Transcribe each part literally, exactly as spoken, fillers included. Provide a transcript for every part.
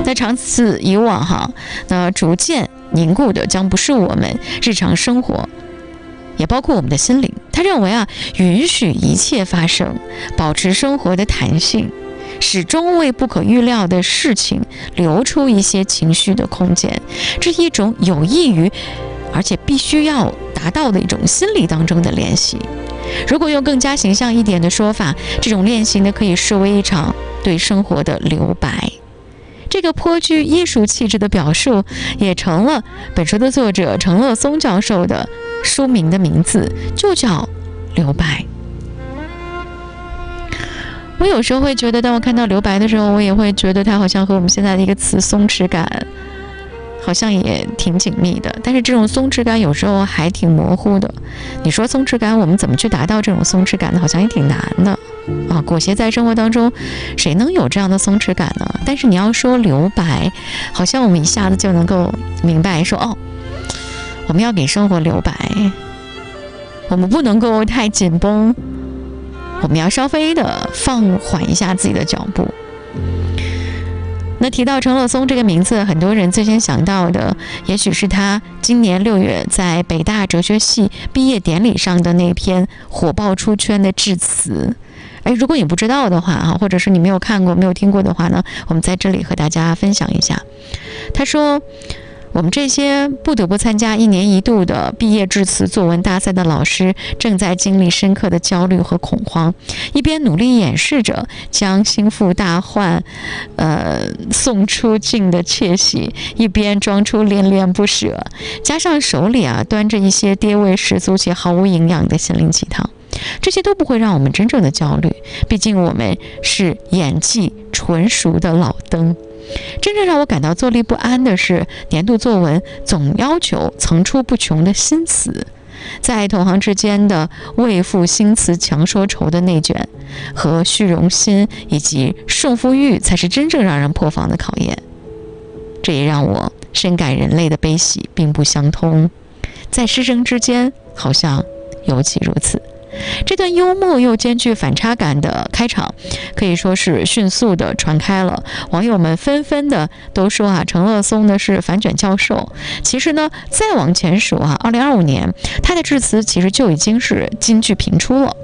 那长此以往哈，那逐渐凝固的将不是我们日常生活，也包括我们的心灵。他认为啊，允许一切发生，保持生活的弹性，始终为不可预料的事情留出一些情绪的空间，这是一种有益于而且必须要达到的一种心理当中的练习。如果用更加形象一点的说法，这种练习呢，可以视为一场对生活的留白。这个颇具艺术气质的表述，也成了本书的作者陈乐松教授的书名的名字，就叫留白。我有时候会觉得，当我看到留白的时候，我也会觉得它好像和我们现在的一个词松弛感好像也挺紧密的，但是这种松弛感有时候还挺模糊的。你说松弛感，我们怎么去达到这种松弛感呢？好像也挺难的啊。裹挟在生活当中，谁能有这样的松弛感呢？但是你要说留白，好像我们一下子就能够明白说，哦，我们要给生活留白，我们不能够太紧绷，我们要稍微的放缓一下自己的脚步。那提到陈乐松这个名字，很多人最先想到的也许是他今年六月在北大哲学系毕业典礼上的那篇火爆出圈的致辞。哎，如果你不知道的话啊，或者是你没有看过没有听过的话呢，我们在这里和大家分享一下。他说，我们这些不得不参加一年一度的毕业致辞作文大赛的老师，正在经历深刻的焦虑和恐慌，一边努力掩饰着将心腹大患呃送出境的窃喜，一边装出恋恋不舍，加上手里啊端着一些爹味十足且毫无营养的心灵鸡汤，这些都不会让我们真正的焦虑，毕竟我们是演技纯熟的老登。真正让我感到坐立不安的是，年度作文总要求层出不穷的新词，在同行之间的为赋新词强说愁的内卷和虚荣心以及胜负欲，才是真正让人破防的考验。这也让我深感人类的悲喜并不相通，在师生之间好像尤其如此。这段幽默又兼具反差感的开场可以说是迅速的传开了，网友们纷纷的都说啊，陈乐松呢是反卷教授。其实呢，再往前数啊，二零二五年他的致辞其实就已经是金句频出了。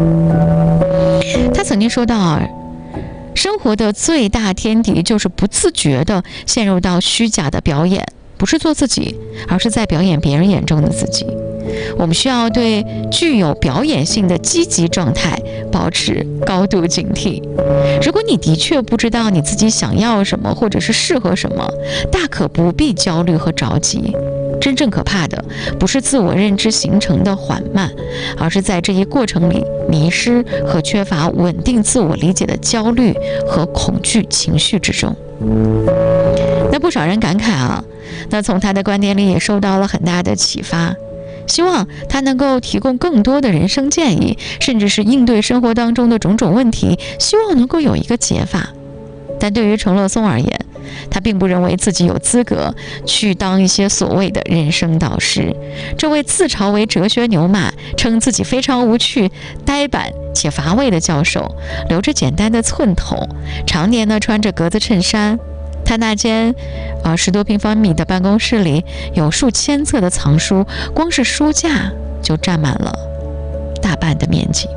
他曾经说到啊，生活的最大天敌就是不自觉的陷入到虚假的表演，不是做自己，而是在表演别人眼中的自己。我们需要对具有表演性的积极状态保持高度警惕。如果你的确不知道你自己想要什么，或者是适合什么，大可不必焦虑和着急。真正可怕的不是自我认知形成的缓慢，而是在这一过程里迷失和缺乏稳定自我理解的焦虑和恐惧情绪之中。那不少人感慨啊，那从他的观点里也受到了很大的启发，希望他能够提供更多的人生建议，甚至是应对生活当中的种种问题，希望能够有一个解法。但对于陈乐松而言，他并不认为自己有资格去当一些所谓的人生导师。这位自嘲为哲学牛马，称自己非常无趣、呆板且乏味的教授，留着简单的寸头，常年呢穿着格子衬衫。他那间呃十多平方米的办公室里有数千册的藏书，光是书架就占满了大半的面积。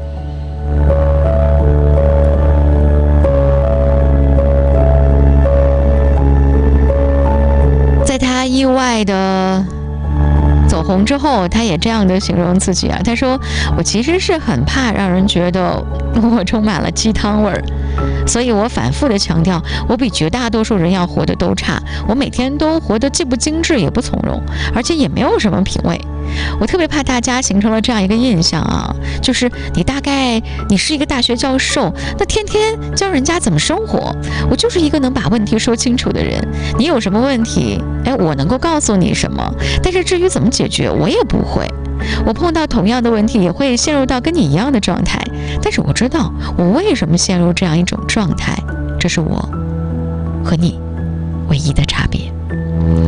在他意外的走红之后，他也这样的形容自己啊，他说，我其实是很怕让人觉得我充满了鸡汤味儿，所以我反复的强调，我比绝大多数人要活得都差，我每天都活得既不精致也不从容，而且也没有什么品味。我特别怕大家形成了这样一个印象啊，就是你大概你是一个大学教授，那天天教人家怎么生活，我就是一个能把问题说清楚的人，你有什么问题，哎，我能够告诉你什么，但是至于怎么解决我也不会。我碰到同样的问题也会陷入到跟你一样的状态，但是我知道我为什么陷入这样一种状态，这是我和你唯一的差别。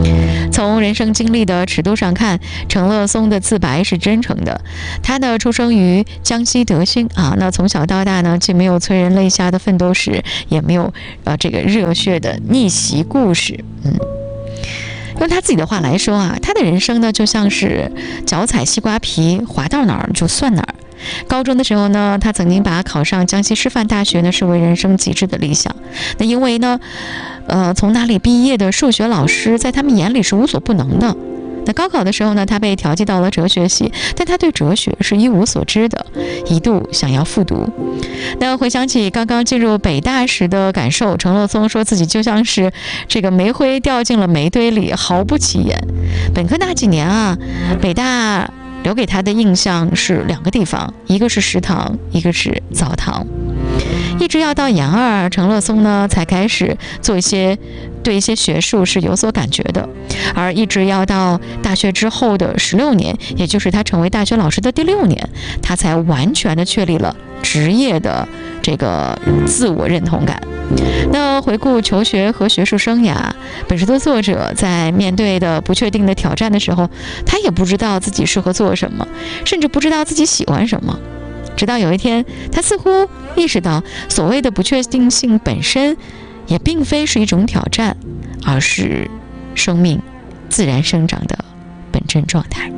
从人生经历的尺度上看，陈乐松的自白是真诚的。他呢出生于江西德兴啊，那从小到大呢，既没有催人泪下的奋斗史，也没有呃这个热血的逆袭故事。嗯，用他自己的话来说啊，他的人生呢就像是脚踩西瓜皮，滑到哪儿就算哪儿。高中的时候呢，他曾经把考上江西师范大学呢视为人生极致的理想。那因为呢，呃，从哪里毕业的数学老师在他们眼里是无所不能的。那高考的时候呢，他被调剂到了哲学系，但他对哲学是一无所知的，一度想要复读。那回想起刚刚进入北大时的感受，陈乐松说自己就像是这个煤灰掉进了煤堆里，毫不起眼。本科那几年啊，北大留给他的印象是两个地方，一个是食堂，一个是澡堂。一直要到研二，陈乐松呢才开始做一些对一些学术是有所感觉的，而一直要到大学之后的十六年，也就是他成为大学老师的第六年，他才完全的确立了职业的这个自我认同感。那回顾求学和学术生涯，本书的作者在面对的不确定的挑战的时候，他也不知道自己适合做什么，甚至不知道自己喜欢什么。直到有一天，他似乎意识到，所谓的不确定性本身也并非是一种挑战，而是生命自然生长的本真状态。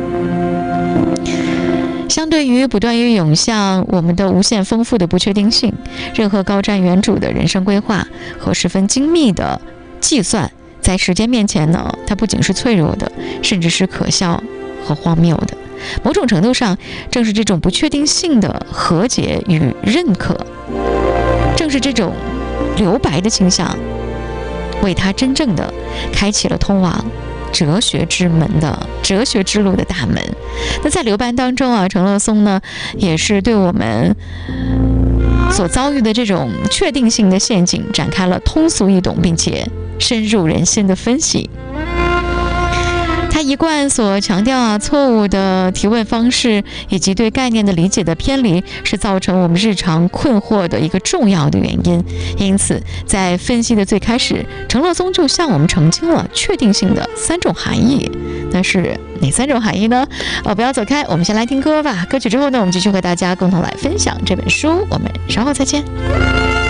相对于不断于涌向我们的无限丰富的不确定性，任何高瞻远瞩的人生规划和十分精密的计算，在时间面前呢，它不仅是脆弱的，甚至是可笑和荒谬的。某种程度上，正是这种不确定性的和解与认可，正是这种留白的倾向，为他真正的开启了通往哲学之门的哲学之路的大门。那在留白当中啊，陈乐松呢，也是对我们所遭遇的这种确定性的陷阱展开了通俗易懂并且深入人心的分析。他一贯所强调啊，错误的提问方式以及对概念的理解的偏离，是造成我们日常困惑的一个重要的原因。因此，在分析的最开始，陈乐松就向我们澄清了确定性的三种含义。那是哪三种含义呢？哦，不要走开，我们先来听歌吧。歌曲之后呢，我们继续和大家共同来分享这本书。我们稍后再见。